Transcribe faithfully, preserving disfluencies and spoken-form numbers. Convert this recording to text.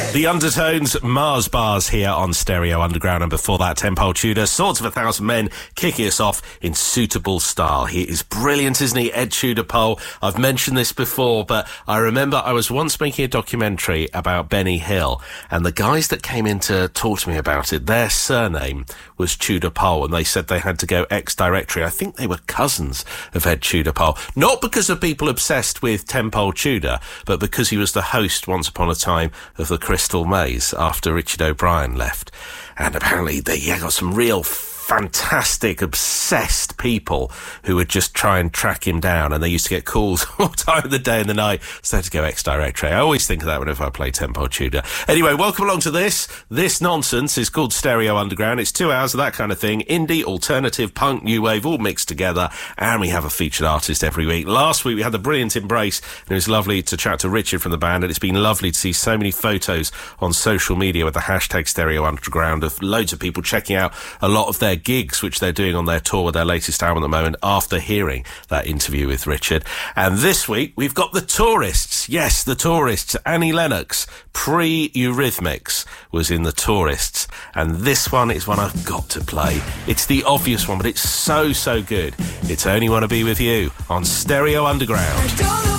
The Undertones, Mars Bars here on Stereo Underground, and before that, Tenpole Tudor, Swords of a Thousand Men, kicking us off in suitable style. He is brilliant, isn't he, Ed Tudor Pole? I've mentioned this before, but I remember I was once making a documentary about Benny Hill, and the guys that came in to talk to me about it, their surname was Tudor Pole, and they said they had to go ex-directory. I think they were cousins of Ed Tudor Pole, not because of people obsessed with Tenpole Tudor, but because he was the host once upon a time of the Crystal Maze after Richard O'Brien left. And apparently they yeah, got some real fantastic, obsessed people who would just try and track him down, and they used to get calls all time of the day and the night, so they had to go ex-directory. I always think of that whenever I play Tenpole Tudor. Anyway, welcome along to this. This nonsense is called Stereo Underground. It's two hours of that kind of thing. Indie, alternative, punk, new wave, all mixed together, and we have a featured artist every week. Last week we had the brilliant Embrace, and it was lovely to chat to Richard from the band, and it's been lovely to see so many photos on social media with the hashtag Stereo Underground of loads of people checking out a lot of their gigs which they're doing on their tour with their latest album at the moment after hearing that interview with Richard. And this week we've got the Tourists. Yes, the Tourists. Annie Lennox, pre-Eurythmics, was in the Tourists, and this one is one I've got to play. It's the obvious one, but it's so so good. It's Only Wanna Be With You on Stereo Underground.